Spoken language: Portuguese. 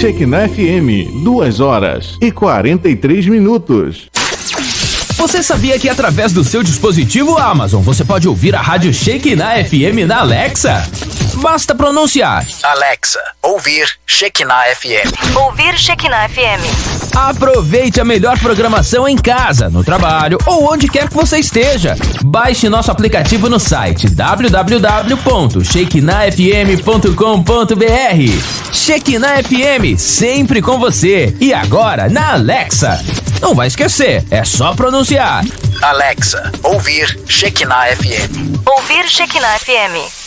Shekinah FM, 2h43. Você sabia que através do seu dispositivo Amazon você pode ouvir a rádio Shekinah FM na Alexa? Basta pronunciar: Alexa, ouvir Shekinah FM. Ouvir Shekinah FM. Aproveite a melhor programação em casa, no trabalho ou onde quer que você esteja. Baixe nosso aplicativo no site www.shekinahfm.com.br. Shekinah FM, sempre com você. E agora na Alexa. Não vai esquecer, é só pronunciar: Alexa, ouvir Shekinah FM. Ouvir Shekinah FM.